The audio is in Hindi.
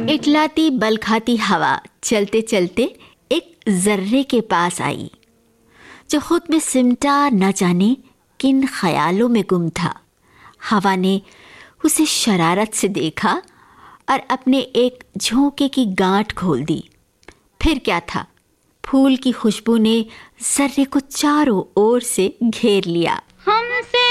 इटलाती बल खाती हवा चलते चलते एक जर्रे के पास आई, जो खुद में सिमटा न जाने किन ख्यालों में गुम था। हवा ने उसे शरारत से देखा और अपने एक झोंके की गांठ खोल दी। फिर क्या था, फूल की खुशबू ने जर्रे को चारों ओर से घेर लिया।